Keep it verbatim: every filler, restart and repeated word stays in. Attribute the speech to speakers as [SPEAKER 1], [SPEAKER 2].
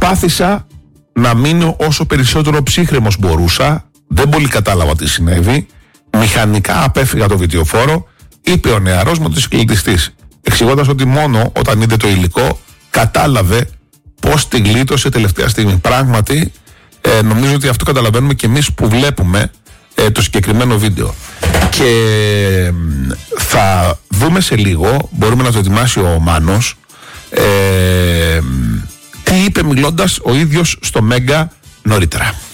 [SPEAKER 1] Προσπάθησα να μείνω όσο περισσότερο ψύχρεμος μπορούσα. Δεν πολύ κατάλαβα τι συνέβη. Μηχανικά απέφυγα το βιτιοφόρο, είπε ο νεαρός μοτοσυκλετιστής, εξηγώντας ότι μόνο όταν είδε το υλικό κατάλαβε πώς τη γλίτωσε τελευταία στιγμή. Πράγματι, ε, νομίζω ότι αυτό καταλαβαίνουμε και εμείς που βλέπουμε ε, το συγκεκριμένο βίντεο. Και ε, θα δούμε σε λίγο, μπορούμε να το ετοιμάσει ο Μάνος, ε, τι είπε μιλώντας ο ίδιος στο Μέγκα νωρίτερα.